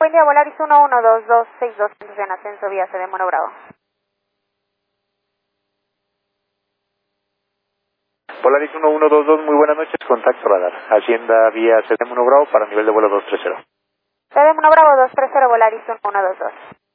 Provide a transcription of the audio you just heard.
Buen día, Volaris 112262 en ascenso vía CD Mono Bravo. Volaris 1122, muy buenas noches, contacto radar. Hacienda vía CD Mono Bravo para nivel de vuelo 230. CD Mono Bravo 230, Volaris 1122.